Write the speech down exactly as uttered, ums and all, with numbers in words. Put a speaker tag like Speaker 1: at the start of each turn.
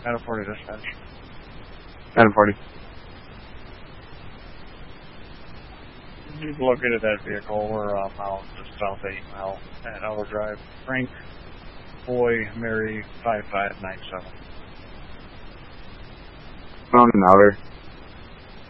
Speaker 1: Adam forty dispatch.
Speaker 2: Adam forty.
Speaker 1: You've located that vehicle. We're uh, out just south eight mile at Outer Drive. Frank, Boy, Mary, five five nine seven.
Speaker 2: Found an outer.